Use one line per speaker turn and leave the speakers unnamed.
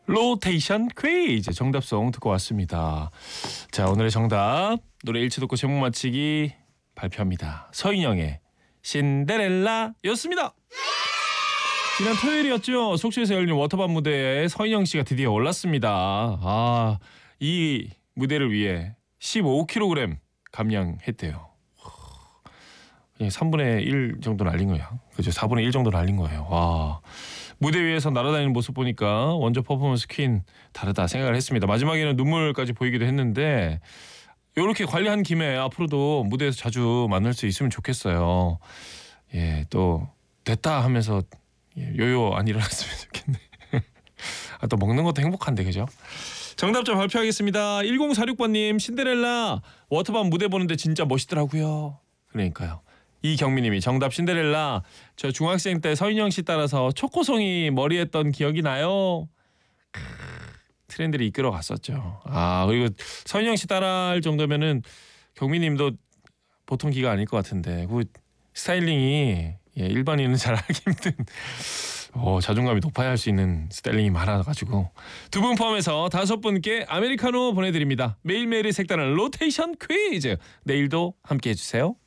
로테이션 퀴즈 정답송 듣고 왔습니다. 자, 오늘의 정답 노래 일치 듣고 제목 맞히기 발표합니다. 서인영의 신데렐라였습니다. 지난 토요일이었죠. 속초에서 열린 워터밤 무대에 서인영 씨가 드디어 올랐습니다. 이 무대를 위해 15kg 감량했대요. 그냥 3분의 1 정도 날린 거예요. 그죠? 4분의 1 정도 날린 거예요. 와. 무대 위에서 날아다니는 모습 보니까 원조 퍼포먼스 퀸 다르다 생각을 했습니다. 마지막에는 눈물까지 보이기도 했는데 이렇게 관리한 김에 앞으로도 무대에서 자주 만날 수 있으면 좋겠어요. 예, 또 됐다 하면서 요요 안 일어났으면 좋겠네. 또 먹는 것도 행복한데 그죠? 정답자 발표하겠습니다. 1046번님 신데렐라 워터밤 무대 보는데 진짜 멋있더라고요. 그러니까요. 이경미님이 정답 신데렐라 저 중학생 때 서인영 씨 따라서 초코송이 머리 했던 기억이 나요. 트렌드를 이끌어 갔었죠. 그리고 서인영 씨 따라할 정도면은 경미님도 보통 기가 아닐 것 같은데 그 스타일링이 일반인은 잘 하기 힘든 자존감이 높아야 할 수 있는 스타일링이 많아가지고 두 분 포함해서 5분께 아메리카노 보내드립니다. 매일매일의 색다른 로테이션 퀴즈 내일도 함께해 주세요.